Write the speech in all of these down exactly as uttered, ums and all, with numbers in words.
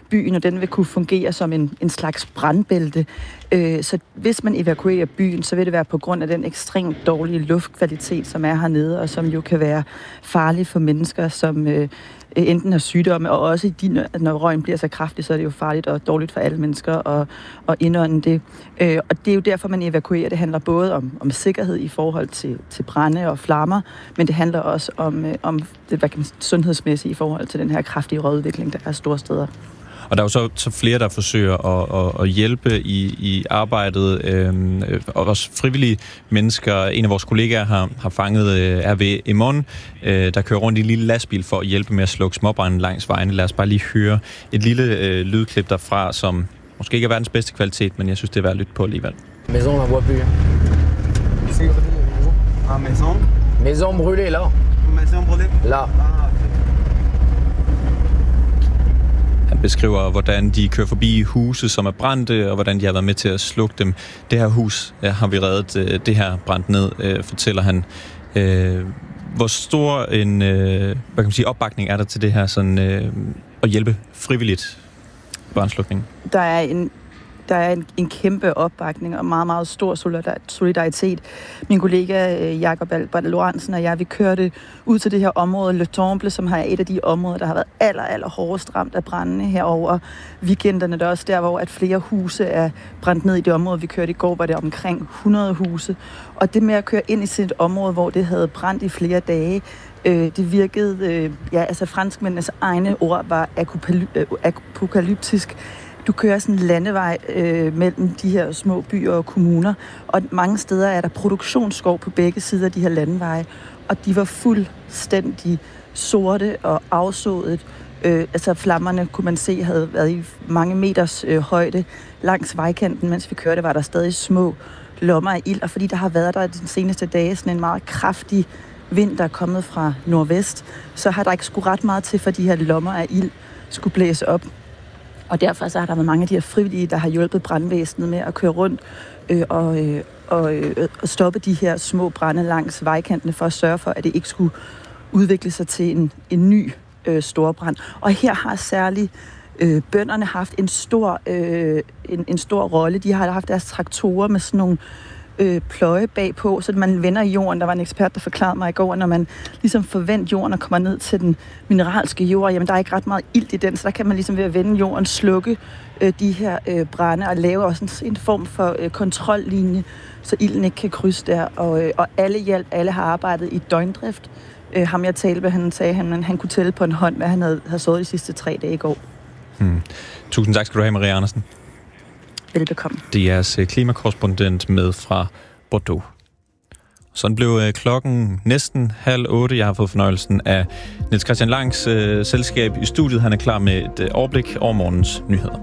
byen, og den vil kunne fungere som en, en slags brandbælte. Øh, så hvis man evakuerer byen, så vil det være på grund af den ekstremt dårlige luftkvalitet, som er hernede, og som jo kan være farlig for mennesker, som øh, enten har sygdomme, og også de, når røgen bliver så kraftig, så er det jo farligt og dårligt for alle mennesker at, at indånde det. Øh, og det er jo derfor, man evakuerer. Det handler både om, om sikkerhed i forhold til, til brande og flammer, men det handler også om, øh, om det hvad kan man sige, sundhedsmæssigt i forhold til den her kraftige røgudvikling, der er store steder. Og der er jo så, så flere, der forsøger at, at, at hjælpe i, i arbejdet, øh, og også frivillige mennesker. En af vores kollegaer har, har fanget øh, R V Emon, øh, der kører rundt i en lille lastbil for at hjælpe med at slukke småbranden langs vejene. Lad os bare lige høre et lille øh, lydklip derfra, som måske ikke er verdens bedste kvalitet, men jeg synes, det er værd at lytte på alligevel. Maison, on voit plus. Ah, maison? Maison brûlée, là. Maison brûlée? Là. Han beskriver, hvordan de kører forbi huse, som er brændte, og hvordan de har været med til at slukke dem. Det her hus ja, har vi reddet, det her brændt ned, øh, fortæller han. Øh, hvor stor en øh, hvad kan man sige, opbakning er der til det her sådan, øh, at hjælpe frivilligt brandslukning? Der er en Der er en, en kæmpe opbakning og meget, meget stor solidaritet. Min kollega Jakob Albert-Lorentzen og jeg, vi kørte ud til det her område, Le Temple, som har et af de områder, der har været aller, aller hårdest ramt af brændene herover weekenderne. Der er også der, hvor at flere huse er brændt ned i det område. Vi kørte i går, var det omkring hundrede huse. Og det med at køre ind i sådan et område, hvor det havde brændt i flere dage, øh, det virkede, øh, ja, altså franskmændenes egne ord var apokalyptisk. Du kører sådan en landevej øh, mellem de her små byer og kommuner, og mange steder er der produktionsskov på begge sider af de her landeveje, og de var fuldstændig sorte og afsået. Øh, altså flammerne, kunne man se, havde været i mange meters øh, højde langs vejkanten. Mens vi kørte, var der stadig små lommer af ild, og fordi der har været der de seneste dage sådan en meget kraftig vind, der er kommet fra nordvest, så har der ikke skulle ret meget til, for de her lommer af ild skulle blæse op. Og derfor så har der været mange af de her frivillige, der har hjulpet brandvæsenet med at køre rundt øh, og, øh, og, øh, og stoppe de her små brande langs vejkantene for at sørge for, at det ikke skulle udvikle sig til en, en ny øh, storbrand. Og her har særligt øh, bønderne haft en stor, øh, en, en stor rolle. De har haft deres traktorer med sådan nogle øh, pløje bagpå, så man vender jorden. Der var en ekspert, der forklarede mig i går, når man ligesom forventer jorden og kommer ned til den mineralske jord, jamen der er ikke ret meget ilt i den, så der kan man ligesom ved at vende jorden slukke øh, de her øh, brande og lave også en, en form for øh, kontrollinje, så ilden ikke kan krydse der. Og, øh, og alle hjælp, alle har arbejdet i døgndrift. Øh, ham jeg talte med, han sagde, at han, han kunne tælle på en hånd, hvad han havde, havde sovet de sidste tre dage i går. Hmm. Tusind tak skal du have, Maria Andersen. Velbekomme. Det er jeres klimakorrespondent med fra Bordeaux. Sådan blev klokken næsten halv otte. Jeg har fået fornøjelsen af Niels Christian Langs øh, selskab i studiet. Han er klar med et øh, overblik over morgens nyheder.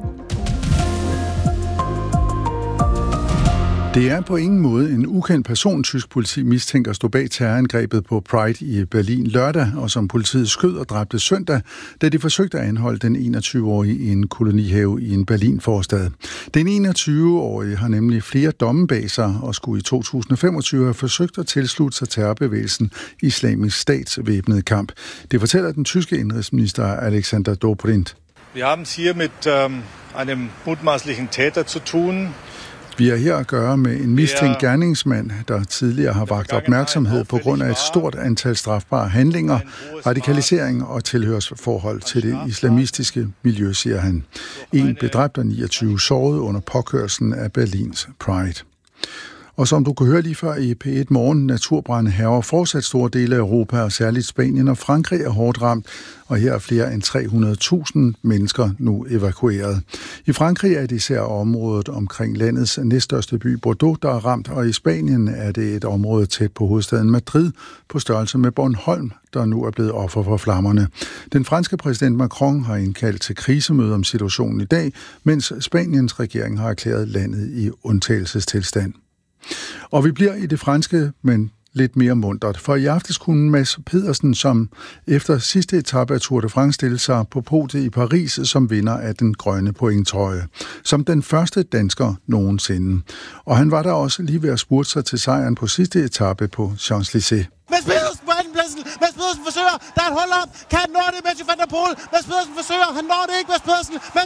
Det er på ingen måde en ukendt person, tysk politi mistænker stå bag terrorangrebet på Pride i Berlin lørdag, og som politiet skød og dræbte søndag, da de forsøgte at anholde den enogtyve-årige i en kolonihave i en Berlin-forstad. Den enogtyve-årige har nemlig flere domme bag sig og skulle i to tusind og femogtyve have forsøgt at tilslutte sig terrorbevægelsen Islamisk Stats væbnede kamp. Det fortæller den tyske indrigsminister Alexander Dobrindt. Vi haben es hier mit ähm, einem mutmaßlichen Täter zu tun. Vi er her at gøre med en mistænkt gerningsmand, der tidligere har vakt opmærksomhed på grund af et stort antal strafbare handlinger, radikalisering og tilhørsforhold til det islamistiske miljø, siger han. En blev dræbt og niogtyve såret under påkørslen af Berlins Pride. Og som du kan høre lige før i P et Morgen, naturbrande hærger fortsat store dele af Europa, og særligt Spanien og Frankrig er hårdt ramt, og her er flere end tre hundrede tusind mennesker nu evakueret. I Frankrig er det især området omkring landets næststørste by Bordeaux, der er ramt, og i Spanien er det et område tæt på hovedstaden Madrid, på størrelse med Bornholm, der nu er blevet offer for flammerne. Den franske præsident Macron har indkaldt til krisemøde om situationen i dag, mens Spaniens regering har erklæret landet i undtagelsestilstand. Og vi bliver i det franske, men lidt mere muntert. For i aftes kunne Mads Pedersen, som efter sidste etape af Tour de France stille sig på podiet i Paris som vinder af den grønne pointtrøje. Som den første dansker nogensinde. Og han var der også lige ved at spurte sig til sejren på sidste etape på Champs-Élysées. Mads Pedersen på andenpladsen. Mads Pedersen forsøger. Der er et hold op. Kan han nå det, Mathieu van der Poel? Mads Pedersen forsøger. Han når det ikke, Mads Pedersen.